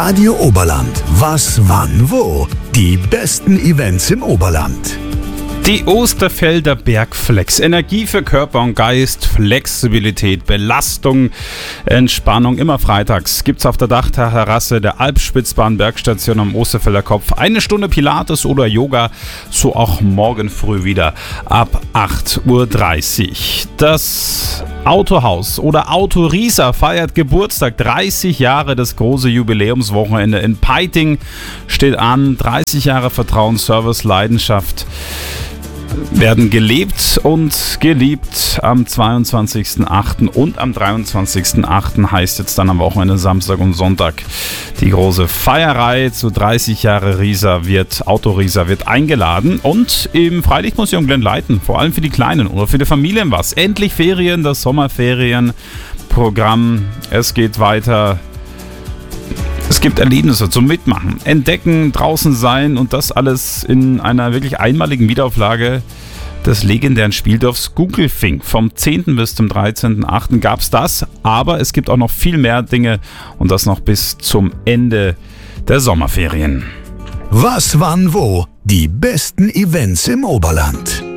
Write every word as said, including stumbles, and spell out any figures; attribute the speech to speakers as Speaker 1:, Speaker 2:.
Speaker 1: Radio Oberland. Was, wann, wo? Die besten Events im Oberland.
Speaker 2: Die Osterfelder Bergflex. Energie für Körper und Geist, Flexibilität, Belastung, Entspannung. Immer freitags gibt's auf der Dachterrasse der Alpspitzbahn Bergstation am Osterfelder Kopf eine Stunde Pilates oder Yoga, so auch morgen früh wieder ab acht Uhr dreißig. Das Autohaus oder Auto Riesa feiert Geburtstag. dreißig Jahre, das große Jubiläumswochenende in Peiting steht an. dreißig Jahre Vertrauen, Service, Leidenschaft werden gelebt und geliebt. Am zweiundzwanzigsten achten und am dreiundzwanzigsten achten heißt jetzt dann am Wochenende Samstag und Sonntag die große Feierei zu dreißig Jahre Riesa wird, Auto Riesa wird eingeladen und im Freilichtmuseum Glenleiten, vor allem für die Kleinen oder für die Familien was. Endlich Ferien, das Sommerferienprogramm, es geht weiter. Es gibt Erlebnisse zum Mitmachen, entdecken, draußen sein und das alles in einer wirklich einmaligen Wiederauflage des legendären Spieldorfs Gugelfing. Vom zehnten bis zum dreizehnten achten gab es das, aber es gibt auch noch viel mehr Dinge und das noch bis zum Ende der Sommerferien.
Speaker 1: Was, wann, wo? Die besten Events im Oberland.